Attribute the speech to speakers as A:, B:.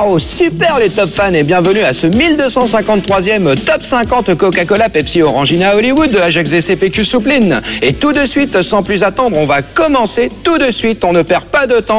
A: Waouh, super les top fans et bienvenue à ce 1253e top 50 Coca-Cola Pepsi Orangina Hollywood de Ajax DCPQ Soupline. Et tout de suite, sans plus attendre, on va commencer tout de suite, on ne perd pas de temps.